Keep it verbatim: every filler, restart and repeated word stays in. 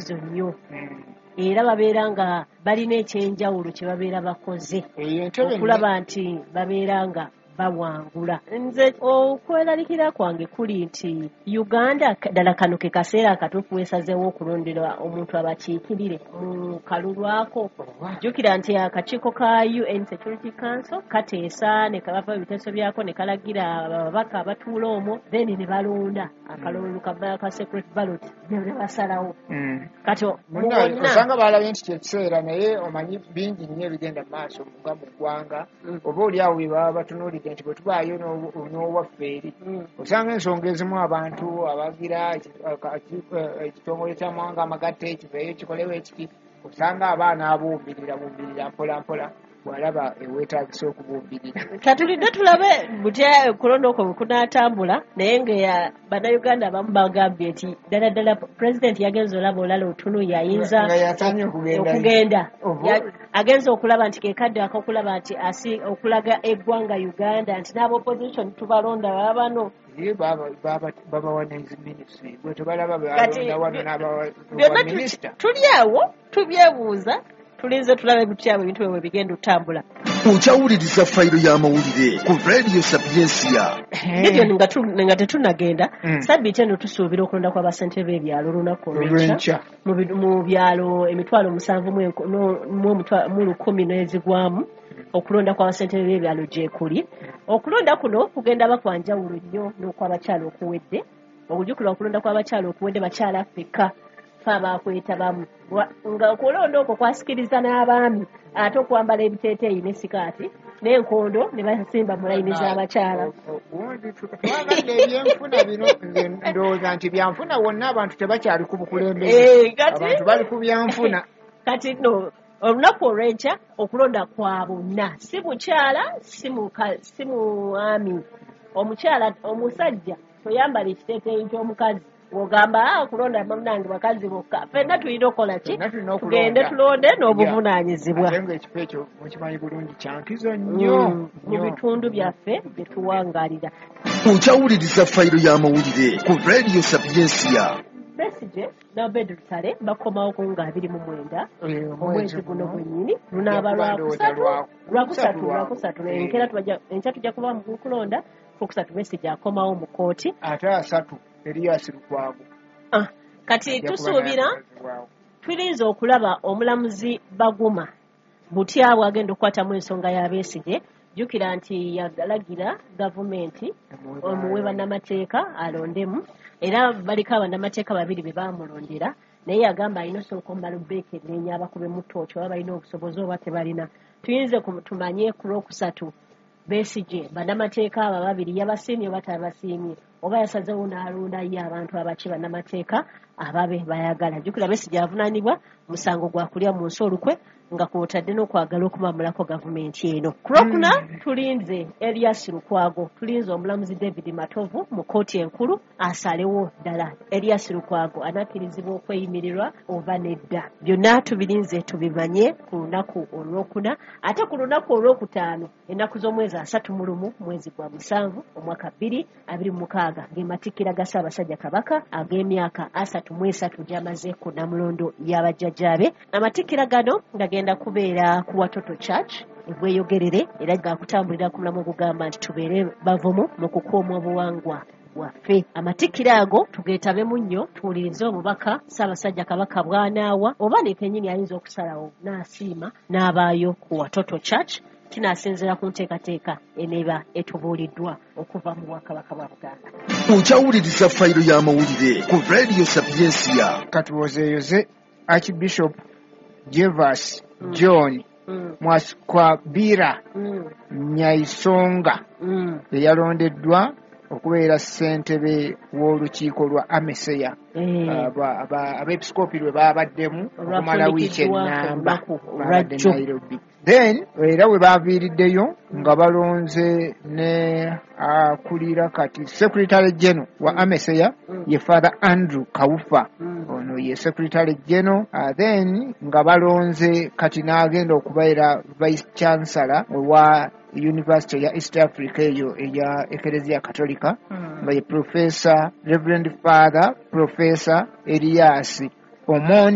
kigezo nnyo era babeera nga balina ekyenjawulo kye babeera bakoze okulaba nti babeera nga bawangula. Nze okweralikira kwange kuli nti Uganda ddala kano ke kaseera akatuufu weesazeewo okulondera omuntu abakiikirire mu kalulu ako. Jjukira nti akakiiko ka U N Security Council kateesa ne kabava ebiteeso byako ne kalagira ababaka abatuula omwo then ne balonda akalulu ka secret ballot ne basalawo. Kati osanga balabye nti kyekiseera naye omanyi bingi nnyo ebigenda mu maaso nga mu ggwanga oba oli awo bye baba batunuulidde nti bwe tubaayo n'owaffe eri osanga ensonga ezimu abantu abagira ekitongole ky'amawanga amagatte kiveeyo kikolewo ekiti osanga abaana abuumbirira buumbirira mpola mpola bw'alaba eweetaagisa okubuumbirira. Katulidde tulabe butya okulonda okwo bwe kunaatambula naye nga bannayuganda abamu bagambye nti ddala ddala pulezidenti yagenza olaba olala otunu yayinza okugenda agenza okulaba nti kekadde akokulaba nti okulaga eggwanga Uganda nti n'aba opposition tubalonda babano babawa n'eziministry bwe tubalaba balonda wano n'abaminisita tuli awo tubyebuuza tulinze tulabe butyabo ebintu bwe bigenda otambula. Okyawuliriza fayiro y'amawulire ku Radio Sapiensia. Ebyo nga tetunagenda sabbiiti eno tusuubira okulonda kw'abasente b'ebyalo olunaku olw'enkya mu byalo emitwalo musanvu mu lukumi n'ezigwamu okulonda kw'abasente b'ebyalo gyekuli. Okulonda kuno kugenda bakwanjawulo nnyo n'okw'abakyalo okuwedde. Okujjukira okulonda kw'abakyalo okuwedde bakyala Afrika abakwetabamu nga okulonda okwo kwasikiriza n'abaami ate okwambala ebiteeteeyi ne sikaati n'enkondo ne basimba mu layini z'abakyala. Twagadde ebyenfuna bino ndowooza nti byanfuna wonna abantu tebakyali ku bukulembeze abantu bali ku byanfuna. Kati no olunaku olw'enkya okulonda kwa bonna si mukyala si mwami. Omukyala omusajja toyambala ekiteeteeyi ky'omukazi ogamba okulonda bannange bakazi bokka ffenna tulina okukola ki tugende tulonde n'obuvunaanyizibwa. Ate ng'ekifo ekyo mukimanyi bulungi kyankizo nnyo mu bitundu byaffe bye tuwangaalira. Okyawuliriza fayiro y'amawulire ku Radio Sapiensia. Besigye n'Obed Lutale bakomawo ku nga abiri mu mwenda omwezi guno gwennyini lunaaba lwakusatu lwakusatu lwakusatu enkya tujja kuba mu kulonda okusatu Besigye akomawo mu kooti ate asatu Erias Lukwago. Ah, kati tusuubira tulinza okulaba omulamuzi Baguma butya bwagenda okukwatamu ensonga ya Besigye. Jjukira nti yalagira gavumenti omuwe bannamateeka alondemu era baliko abannamateeka babiri be baamulondera naye yagamba alina osooka omumala beekenneenya abakube mu ttooki oba balina obusobozi oba tebalina. Tuyinze tumanye ku lwokusatu Besigye bannamateeka abo babiri yabasiimye oba tabasiimye oba yasazeewo n'alondayo abantu abaki bannamateeka ababe bayagala. Jjukira Besigye avunaanibwa musango gwa kulya mu nsi olukwe nga kwotadde n'okwagala okumamulako gavumenti eno. Ku lwokuna tulinze Erias Lukwago tulinze omulamuzi David Matovu mu kooti enkulu asalewo ddala Erias Lukwago anakkirizibwa okweyimirirwa oba nedda. Byonna tubirinze tubimanye ku lunaku olwokuna ate ku lunaku olwokutaano ennaku z'omwezi asatu mu lumu mwezi gwa musanvu omwaka bbiri abiri mu mukaaga ng'ematikkira ga Ssaabasajja Kabaka ag'emyaka asatu mu esatu gy'amaze ku Namulondo y'abajjajjaabe. Amatikkira gano gagenda kubeera ku Watoto Church ebweyogerere era gaakutambulira ku mulamu ogugamba nti tubeere bavumu mu kukuuma obuwangwa waffe. Amatikkira ago tugeetabemu nnyo tuwulirize obubaka Ssaabasajja Kabaka bw'anaawa oba ne kennyini ayinza okusalawo n'asiima n'abaayo ku Watoto Church. Kinaasinziira ku nteekateeka eneeba etubuuliddwa okuva mu Bwakabaka bwa Buganda. Okyawuliriza fayiro y'amawulire ku Radio Sapiensia. Katuwozeeyoze Archbishop Gervas mm. John mm. Mwasikwabira mm. Nyaisonga mm. eyalondeddwa okubeera ssentebe w'olukiiko lwa Ameseya abeepisikoopi lwe baabaddemu okumala wiiki ennamba baabadde Nairobi. Then era we baaviiriddeyo nga balonze ne akulira kati Secretary General wa Ameseya ye Father Andrew Kawufa ono ye Secretary General. Then nga balonze kati n'agenda okubeera Vice Chancellor wa University ya East Africa eyo eya Eklezia Katolika nga ye Professor Reverend Father Professor Elias Omondi